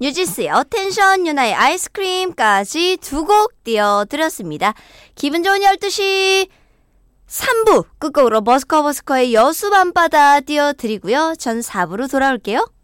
뉴진스의 어텐션, 유나의 아이스크림까지 두 곡 띄워드렸습니다. 기분 좋은 12시 3부 끝곡으로 머스커의 여수 밤바다 띄워드리고요. 전 4부로 돌아올게요.